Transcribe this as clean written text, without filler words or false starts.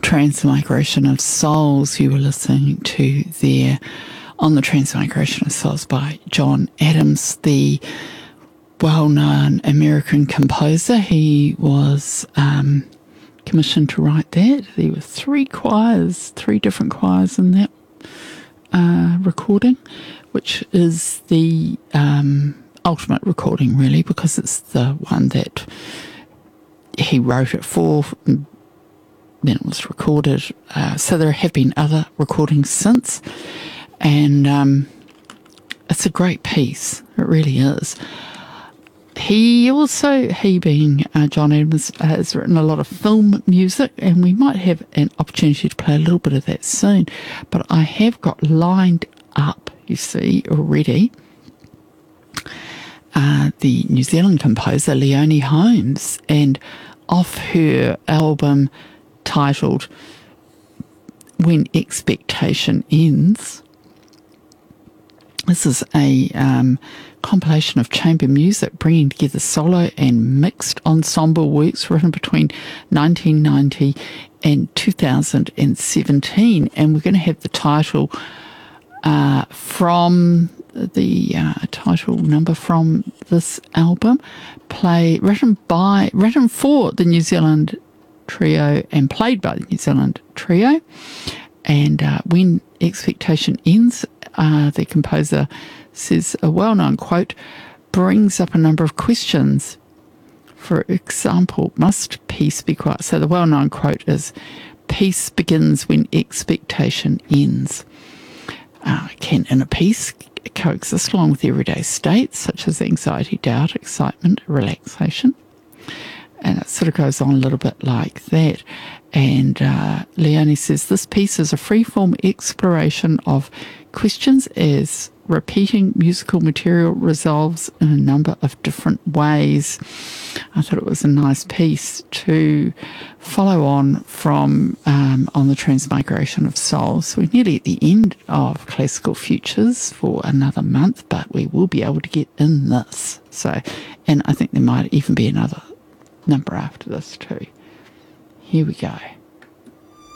Transmigration of Souls you were listening to there on the Transmigration of Souls by John Adams, the well-known American composer. He was commissioned to write that. There were three different choirs in that recording, which is the ultimate recording really, because it's the one that he wrote it for, then it was recorded. So there have been other recordings since, and it's a great piece. It really is. He being John Adams, has written a lot of film music, and we might have an opportunity to play a little bit of that soon. But I have got lined up, you see, already, the New Zealand composer Leonie Holmes, and off her album titled When Expectation Ends. This is a compilation of chamber music bringing together solo and mixed ensemble works written between 1990 and 2017. And we're going to have the title from the title number from this album, written for the New Zealand Trio and played by the New Zealand Trio. And When Expectation Ends, the composer says a well-known quote brings up a number of questions. For example, must peace be quiet? So the well-known quote is, peace begins when expectation ends. Can inner peace coexist along with everyday states such as anxiety, doubt, excitement, relaxation? And it sort of goes on a little bit like that. And Leonie says, this piece is a free-form exploration of questions as repeating musical material resolves in a number of different ways. I thought it was a nice piece to follow on from on the Transmigration of Souls. So we're nearly at the end of Classical Futures for another month, but we will be able to get in this. So, and I think there might even be another number after this too. Here we go.